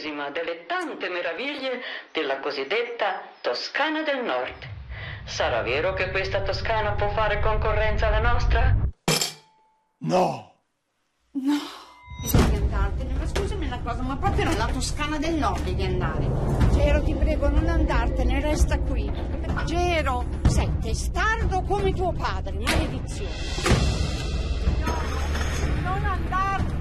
1/10 delle tante meraviglie della cosiddetta Toscana del Nord. Sarà vero che questa Toscana può fare concorrenza alla nostra? No! No, bisogna andartene, ma scusami una cosa, ma proprio nella Toscana del Nord devi andare. Gero, ti prego, non andartene, resta qui. Gero, sei testardo come tuo padre, maledizione. No, non andartene.